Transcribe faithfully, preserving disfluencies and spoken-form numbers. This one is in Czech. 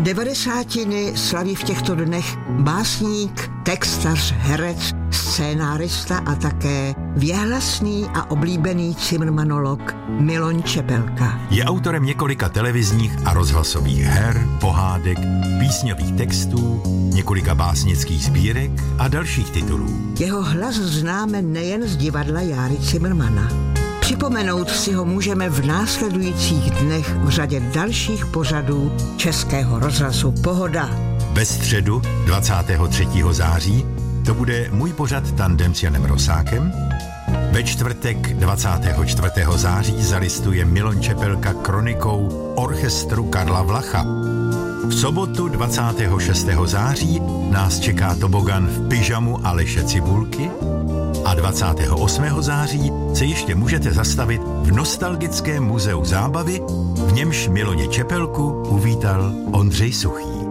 Devadesátiny slaví v těchto dnech básník, textař, herec, scénárista a také věhlasný a oblíbený cimrmanolog Miloň Čepelka. Je autorem několika televizních a rozhlasových her, pohádek, písňových textů, několika básnických sbírek a dalších titulů. Jeho hlas známe nejen z divadla Járy Cimrmana. Připomenout si ho můžeme v následujících dnech v řadě dalších pořadů Českého rozhlasu Pohoda. Ve středu dvacátého třetího září to bude můj pořad Tandem s Janem Rosákem. Ve čtvrtek dvacátého čtvrtého září zalistuje Miloň Čepelka kronikou orchestru Karla Vlacha. V sobotu dvacátého šestého září nás čeká tobogan v pyžamu Aleše Cibulky a dvacátého osmého září se ještě můžete zastavit v Nostalgickém muzeu zábavy, v němž Miloně Čepelku uvítal Ondřej Suchý.